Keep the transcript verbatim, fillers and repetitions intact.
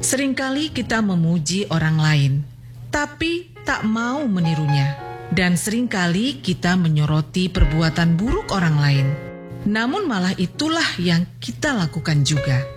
Seringkali kita memuji orang lain, tapi tak mau menirunya. Dan seringkali kita menyoroti perbuatan buruk orang lain. Namun malah itulah yang kita lakukan juga.